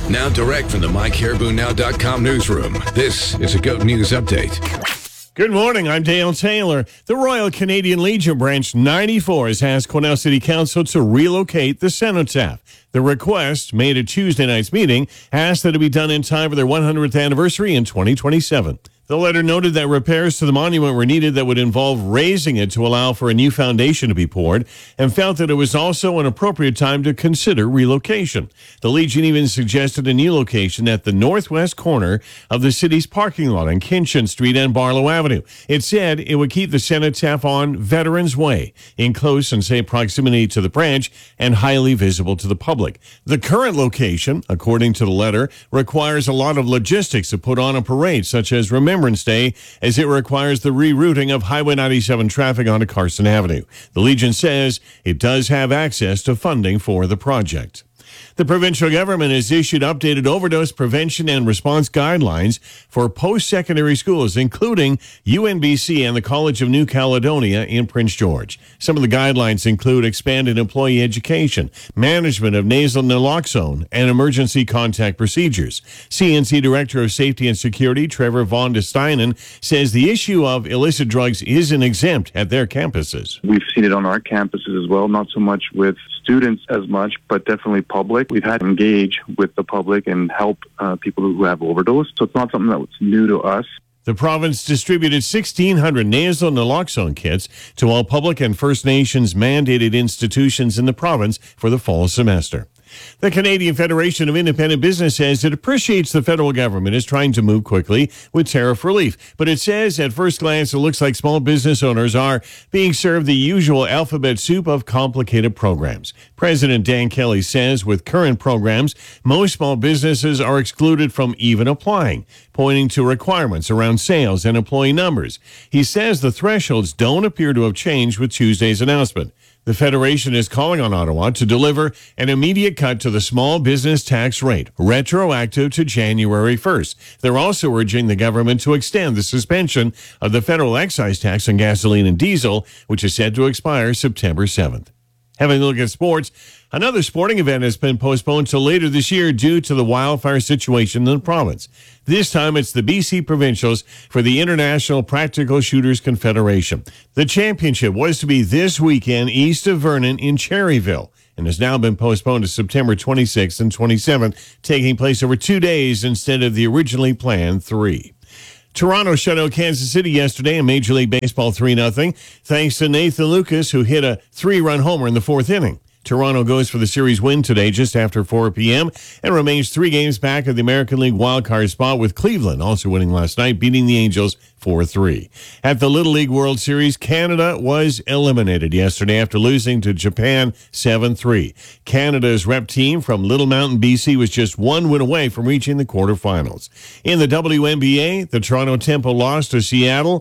Now direct from the MyCaribouNow.com newsroom, this is a GOAT News Update. Good morning, I'm Dale Taylor. The Royal Canadian Legion Branch 94 has asked Quesnel City Council to relocate the cenotaph. The request, made at Tuesday night's meeting, asked that it be done in time for their 100th anniversary in 2027. The letter noted that repairs to the monument were needed that would involve raising it to allow for a new foundation to be poured, and felt that it was also an appropriate time to consider relocation. The Legion even suggested a new location at the northwest corner of the city's parking lot on Kinchin Street and Barlow Avenue. It said it would keep the cenotaph on Veterans Way, in close and safe proximity to the branch and highly visible to the public. The current location, according to the letter, requires a lot of logistics to put on a parade, such as Remembrance Day, as it requires the rerouting of Highway 97 traffic onto Carson Avenue. The Legion says it does have access to funding for the project. The provincial government has issued updated overdose prevention and response guidelines for post-secondary schools, including UNBC and the College of New Caledonia in Prince George. Some of the guidelines include expanded employee education, management of nasal naloxone, and emergency contact procedures. CNC Director of Safety and Security, Trevor Von de Steinen, says the issue of illicit drugs isn't exempt at their campuses. We've seen it on our campuses as well, not so much with students as much, but definitely public. We've had to engage with the public and help people who have overdosed. So it's not something that's new to us. The province distributed 1,600 nasal naloxone kits to all public and First Nations mandated institutions in the province for the fall semester. The Canadian Federation of Independent Business says it appreciates the federal government is trying to move quickly with tariff relief, but it says at first glance it looks like small business owners are being served the usual alphabet soup of complicated programs. President Dan Kelly says with current programs, most small businesses are excluded from even applying, pointing to requirements around sales and employee numbers. He says the thresholds don't appear to have changed with Tuesday's announcement. The Federation is calling on Ottawa to deliver an immediate cut to the small business tax rate, retroactive to January 1st. They're also urging the government to extend the suspension of the federal excise tax on gasoline and diesel, which is set to expire September 7th. Having a look at sports, another sporting event has been postponed till later this year due to the wildfire situation in the province. This time it's the BC Provincials for the International Practical Shooters Confederation. The championship was to be this weekend east of Vernon in Cherryville and has now been postponed to September 26th and 27th, taking place over 2 days instead of the originally planned 3. Toronto shut out Kansas City yesterday in Major League Baseball 3-0, thanks to Nathan Lucas, who hit a 3-run homer in the fourth inning. Toronto goes for the series win today just after 4 p.m. and remains 3 games back of the American League wildcard spot, with Cleveland also winning last night, beating the Angels 4-3. At the Little League World Series, Canada was eliminated yesterday after losing to Japan 7-3. Canada's rep team from Little Mountain, BC was just 1 win away from reaching the quarterfinals. In the WNBA, the Toronto Tempo lost to Seattle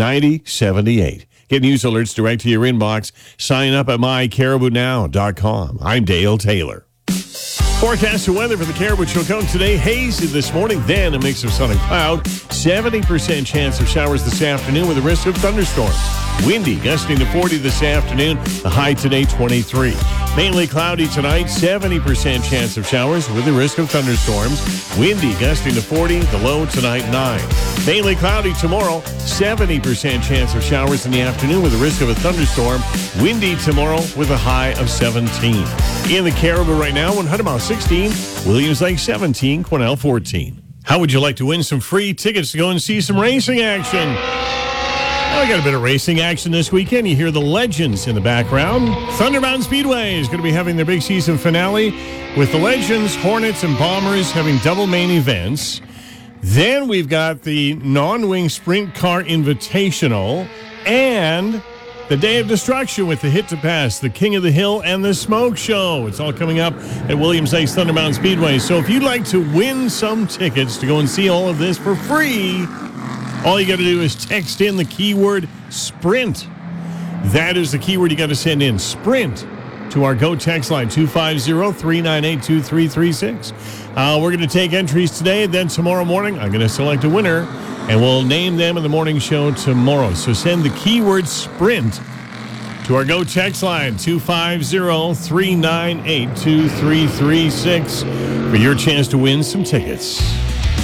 90-78. Get news alerts direct to your inbox. Sign up at mycaribounow.com. I'm Dale Taylor. Forecast of weather for the Caribou Chilcotin today. Hazy this morning, then a mix of sun and cloud. 70% chance of showers this afternoon with a risk of thunderstorms. Windy, gusting to 40 this afternoon. The high today, 23. Mainly cloudy tonight. 70% chance of showers with a risk of thunderstorms. Windy, gusting to 40. The low tonight, 9. Mainly cloudy tomorrow. 70% chance of showers in the afternoon with a risk of a thunderstorm. Windy tomorrow with a high of 17. In the Caribou right now, 100 Mile 16, Williams Lake 17, Quesnel 14. How would you like to win some free tickets to go and see some racing action? Well, we got a bit of racing action this weekend. You hear the Legends in the background. Thunderbound Speedway is going to be having their big season finale with the Legends, Hornets, and Bombers having double main events. Then we've got the non-wing sprint car invitational and the Day of Destruction with the Hit to Pass, the King of the Hill, and the Smoke Show. It's all coming up at Williams Lake Thunderbound Speedway. So if you'd like to win some tickets to go and see all of this for free, all you got to do is text in the keyword SPRINT. That is the keyword you got to send in, SPRINT, to our GO text line, 250-398-2336. We're going to take entries today. Then tomorrow morning, I'm going to select a winner, and we'll name them in the morning show tomorrow. So send the keyword SPRINT to our GO text line, 250-398-2336. For for your chance to win some tickets.